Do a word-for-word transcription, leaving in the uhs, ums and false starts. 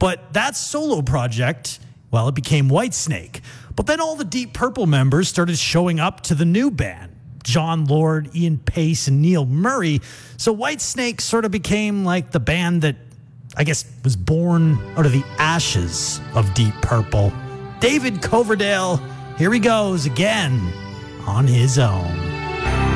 But that solo project, well, it became Whitesnake. But then all the Deep Purple members started showing up to the new band. John Lord, Ian Pace, and Neil Murray. So Whitesnake sort of became like the band that, I guess, was born out of the ashes of Deep Purple. David Coverdale, here he goes again on his own.